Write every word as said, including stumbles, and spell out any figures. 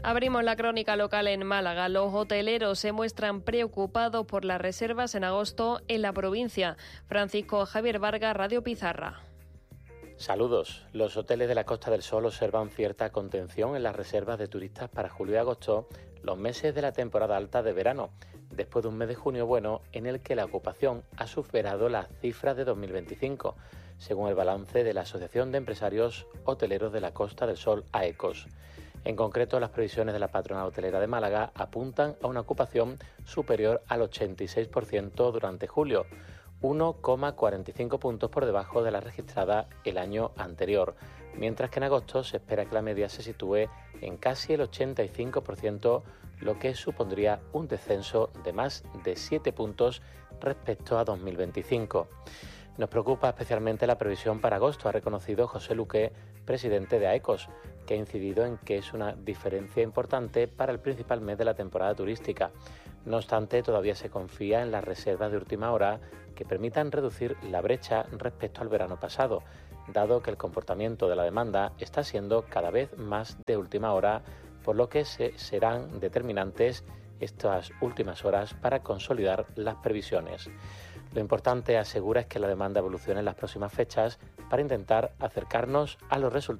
Abrimos la crónica local en Málaga. Los hoteleros se muestran preocupados por las reservas en agosto en la provincia. Francisco Javier Vargas, Radio Pizarra. Saludos. Los hoteles de la Costa del Sol observan cierta contención en las reservas de turistas para julio y agosto, los meses de la temporada alta de verano, después de un mes de junio bueno en el que la ocupación ha superado las cifras de dos mil veinticinco, según el balance de la Asociación de Empresarios Hoteleros de la Costa del Sol, AECOS. En concreto, las previsiones de la patronal hotelera de Málaga apuntan a una ocupación superior al ochenta y seis por ciento durante julio, uno coma cuarenta y cinco puntos por debajo de la registrada el año anterior, mientras que en agosto se espera que la media se sitúe en casi el ochenta y cinco por ciento, lo que supondría un descenso de más de siete puntos respecto a dos mil veinticinco. Nos preocupa especialmente la previsión para agosto, ha reconocido José Luque, presidente de AECOS, que ha incidido en que es una diferencia importante para el principal mes de la temporada turística. No obstante, todavía se confía en las reservas de última hora que permitan reducir la brecha respecto al verano pasado, dado que el comportamiento de la demanda está siendo cada vez más de última hora, por lo que se serán determinantes estas últimas horas para consolidar las previsiones. Lo importante, asegura, es que la demanda evolucione en las próximas fechas para intentar acercarnos a los resultados